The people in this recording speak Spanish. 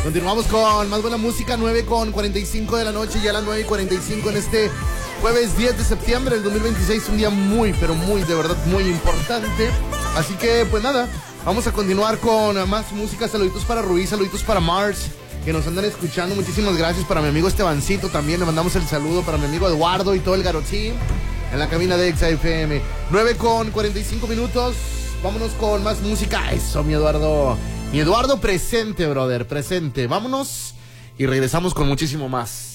Continuamos con más buena música, 9:45 de la noche, ya a las 9:45 en este jueves 10 de septiembre del 2026, un día muy, pero muy, de verdad, muy importante. Así que, pues nada, vamos a continuar con más música. Saluditos para Rubí, saluditos para Mars, que nos andan escuchando. Muchísimas gracias para mi amigo Estebancito, también le mandamos el saludo para mi amigo Eduardo y todo el Garotín en la cabina de XFM. 9:45 minutos, vámonos con más música. Eso, mi Eduardo. Mi Eduardo, presente, brother, presente. Vámonos y regresamos con muchísimo más.